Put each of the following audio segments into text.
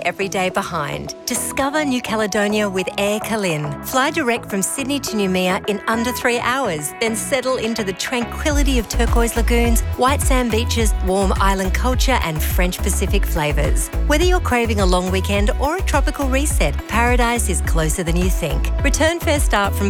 every day behind. Discover New Caledonia with Air Calin. Fly direct from Sydney to Noumea in under 3 hours, then settle into the tranquility of turquoise lagoons, white sand beaches, warm island culture and French Pacific flavours. Whether you're craving a long weekend or a tropical reset, paradise is closer than you think. Return fare start from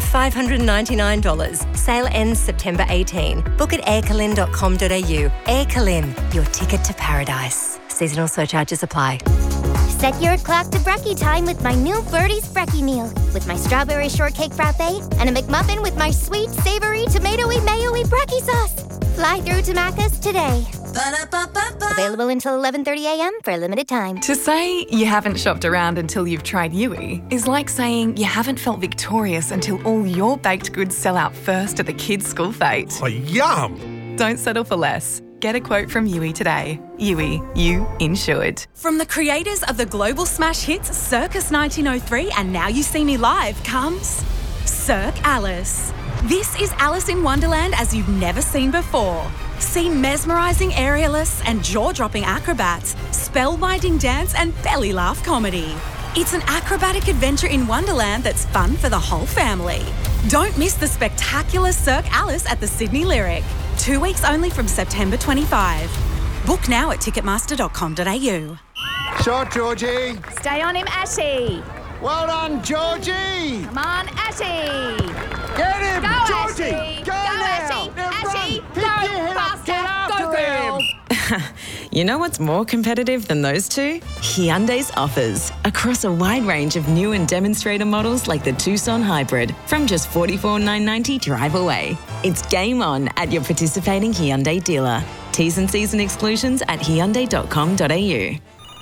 $599. Sale ends September 18. Book at aircalin.com.au. Air Calin, your ticket to paradise. Seasonal surcharges apply. Set your clock to brekkie time with my new Birdie's Brekkie meal. With my strawberry shortcake frappe and a McMuffin with my sweet, savoury, tomatoey, mayo-y brekkie sauce. Fly through to Macca's today. Ba-da-ba-ba-ba. Available until 11:30 a.m. for a limited time. To say you haven't shopped around until you've tried Yui is like saying you haven't felt victorious until all your baked goods sell out first at the kids' school fete. Oh, yum! Don't settle for less. Get a quote from Yui today. Yui, you insured. From the creators of the global smash hits Circus 1903 and Now You See Me Live comes Cirque Alice. This is Alice in Wonderland as you've never seen before. See mesmerising aerialists and jaw-dropping acrobats, spellbinding dance and belly laugh comedy. It's an acrobatic adventure in Wonderland that's fun for the whole family. Don't miss the spectacular Cirque Alice at the Sydney Lyric. 2 weeks only from September 25. Book now at ticketmaster.com.au. Shot, Georgie. Stay on him, Ashy. Well done, Georgie. Come on, Ashy. Get him, Go, Georgie. Ashy. Go Go, now. Ashy. Now Ashy. run. Go, Pick your head up. faster. Get after Go, girl. him. You know what's more competitive than those two? Hyundai's offers. Across a wide range of new and demonstrator models like the Tucson Hybrid from just $44,990 drive away. It's game on at your participating Hyundai dealer. T's and C's and exclusions at hyundai.com.au.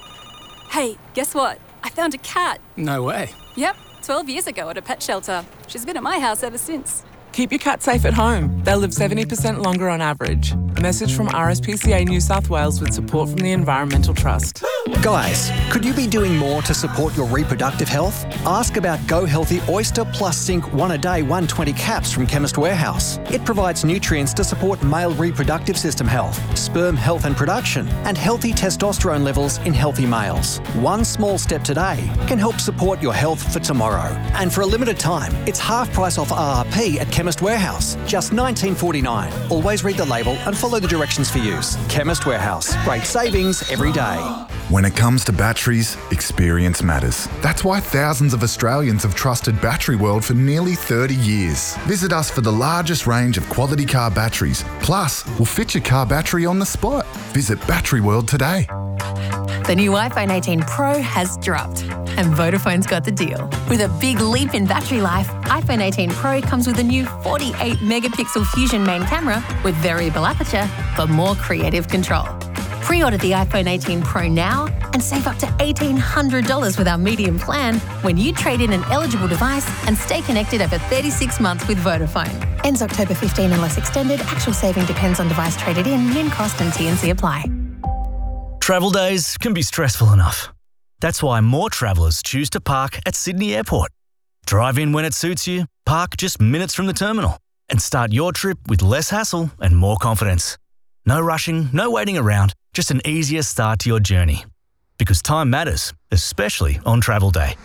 Hey, guess what? I found a cat. No way. Yep, 12 years ago at a pet shelter. She's been at my house ever since. Keep your cat safe at home. They'll live 70% longer on average. A message from RSPCA New South Wales with support from the Environmental Trust. Guys, could you be doing more to support your reproductive health? Ask about Go Healthy Oyster Plus Zinc 1 a day 120 caps from Chemist Warehouse. It provides nutrients to support male reproductive system health, sperm health and production, and healthy testosterone levels in healthy males. One small step today can help support your health for tomorrow. And for a limited time, it's half price off RRP at Chemist Warehouse, just $19.49. Always read the label and follow the directions for use. Chemist Warehouse, great savings every day. When it comes to batteries, experience matters. That's why thousands of Australians have trusted Battery World for nearly 30 years. Visit us for the largest range of quality car batteries. Plus, we'll fit your car battery on the spot. Visit Battery World today. The new iPhone 18 Pro has dropped, and Vodafone's got the deal. With a big leap in battery life, iPhone 18 Pro comes with a new 48-megapixel Fusion main camera with variable aperture for more creative control. Pre-order the iPhone 18 Pro now and save up to $1,800 with our medium plan when you trade in an eligible device and stay connected over 36 months with Vodafone. Ends October 15 unless extended. Actual saving depends on device traded in. Min cost and T&C apply. Travel days can be stressful enough. That's why more travellers choose to park at Sydney Airport. Drive in when it suits you, park just minutes from the terminal, and start your trip with less hassle and more confidence. No rushing, no waiting around, just an easier start to your journey. Because time matters, especially on travel day.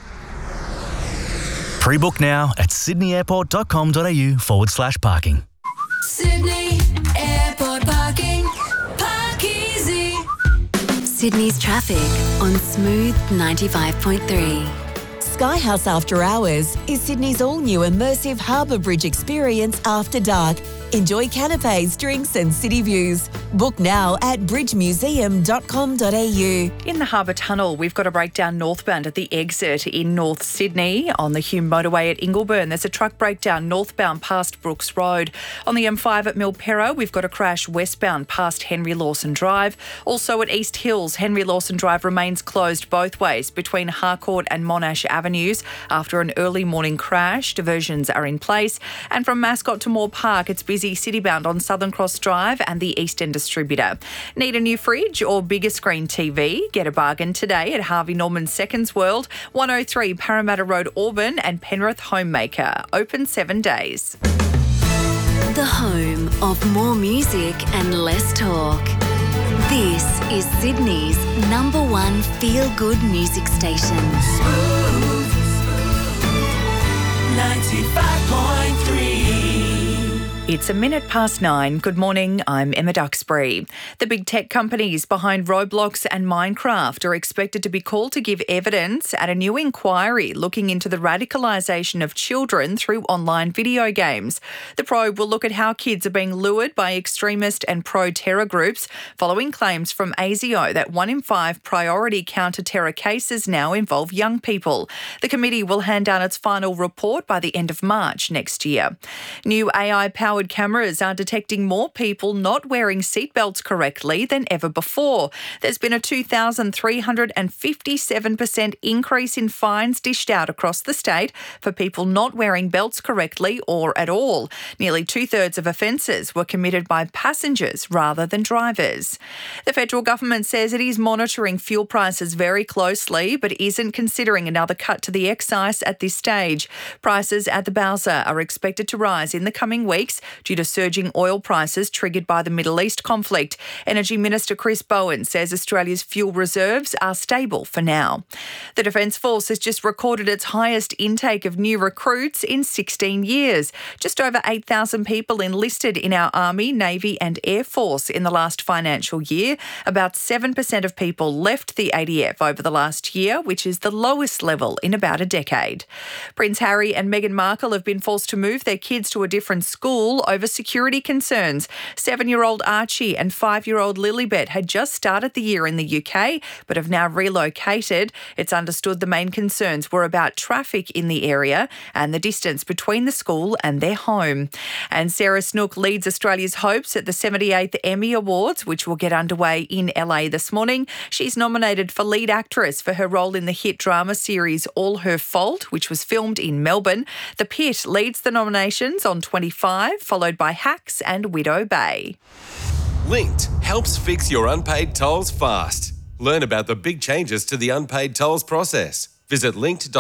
Pre-book now at sydneyairport.com.au/parking. Sydney Airport Parking. Park easy. Sydney's traffic on Smooth 95.3. Skyhouse After Hours is Sydney's all-new immersive harbour bridge experience after dark. Enjoy canapes, drinks and city views. Book now at bridgemuseum.com.au. In the Harbour Tunnel, we've got a breakdown northbound at the exit in North Sydney. On the Hume motorway at Ingleburn, there's a truck breakdown northbound past Brooks Road. On the M5 at Milperra, we've got a crash westbound past Henry Lawson Drive. Also at East Hills, Henry Lawson Drive remains closed both ways between Harcourt and Monash Avenues after an early morning crash. Diversions are in place. And from Mascot to Moore Park, it's busy citybound on Southern Cross Drive and the Eastern Distributor. Need a new fridge or bigger screen TV? Get a bargain today at Harvey Norman Seconds World, 103 Parramatta Road, Auburn and Penrith Homemaker. Open 7 days. The home of more music and less talk. This is Sydney's #1 feel-good music station. 95.3. It's 9:01. Good morning, I'm Emma Duxbury. The big tech companies behind Roblox and Minecraft are expected to be called to give evidence at a new inquiry looking into the radicalisation of children through online video games. The probe will look at how kids are being lured by extremist and pro-terror groups following claims from ASIO that 1 in 5 priority counter-terror cases now involve young people. The committee will hand down its final report by the end of March next year. New AI-powered cameras are detecting more people not wearing seatbelts correctly than ever before. There's been a 2,357% increase in fines dished out across the state for people not wearing belts correctly or at all. Nearly 2/3 of offences were committed by passengers rather than drivers. The federal government says it is monitoring fuel prices very closely but isn't considering another cut to the excise at this stage. Prices at the Bowser are expected to rise in the coming weeks due to surging oil prices triggered by the Middle East conflict. Energy Minister Chris Bowen says Australia's fuel reserves are stable for now. The Defence Force has just recorded its highest intake of new recruits in 16 years. Just over 8,000 people enlisted in our Army, Navy and Air Force in the last financial year. About 7% of people left the ADF over the last year, which is the lowest level in about a decade. Prince Harry and Meghan Markle have been forced to move their kids to a different school over security concerns. 7-year-old Archie and 5-year-old Lilibet had just started the year in the UK but have now relocated. It's understood the main concerns were about traffic in the area and the distance between the school and their home. And Sarah Snook leads Australia's hopes at the 78th Emmy Awards, which will get underway in LA this morning. She's nominated for lead actress for her role in the hit drama series All Her Fault, which was filmed in Melbourne. The Pit leads the nominations on 25, followed by Hacks and Widow Bay. Linked helps fix your unpaid tolls fast. Learn about the big changes to the unpaid tolls process. Visit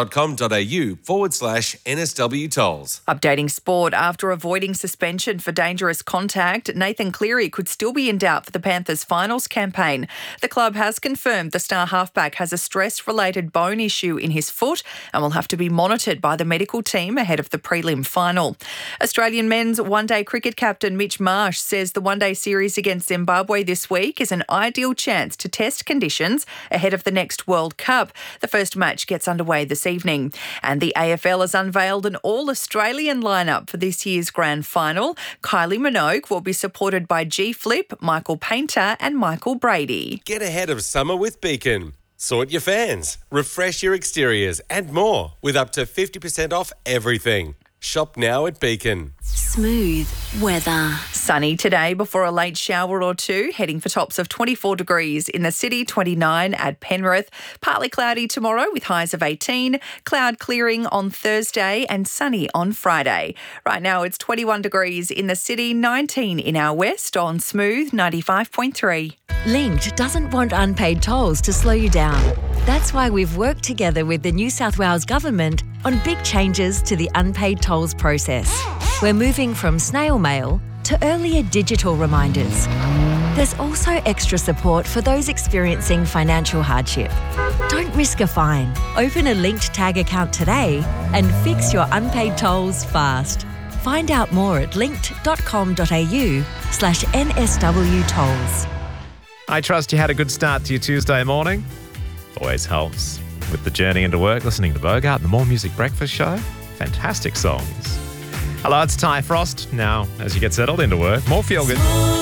linked.com.au/NSW tolls. Updating sport. After avoiding suspension for dangerous contact, Nathan Cleary could still be in doubt for the Panthers' finals campaign. The club has confirmed the star halfback has a stress-related bone issue in his foot and will have to be monitored by the medical team ahead of the prelim final. Australian men's one-day cricket captain Mitch Marsh says the one-day series against Zimbabwe this week is an ideal chance to test conditions ahead of the next World Cup. The first match gets underway this evening. And the AFL has unveiled an all-Australian lineup for this year's grand final. Kylie Minogue will be supported by G Flip, Michael Painter and Michael Brady. Get ahead of summer with Beacon. Sort your fans, refresh your exteriors and more with up to 50% off everything. Shop now at Beacon. Smooth weather. Sunny today before a late shower or two, heading for tops of 24 degrees in the city, 29 at Penrith. Partly cloudy tomorrow with highs of 18. Cloud clearing on Thursday and sunny on Friday. Right now it's 21 degrees in the city, 19 in our west on Smooth 95.3. Linked doesn't want unpaid tolls to slow you down. That's why we've worked together with the New South Wales Government on big changes to the unpaid tolls process. We're moving from snail mail to earlier digital reminders. There's also extra support for those experiencing financial hardship. Don't risk a fine. Open a Linked Tag account today and fix your unpaid tolls fast. Find out more at linked.com.au/NSW tolls. I trust you had a good start to your Tuesday morning. Always helps with the journey into work, listening to Bogart, the More Music Breakfast Show. Fantastic songs. Hello, it's Ty Frost. Now, as you get settled into work, more feel good.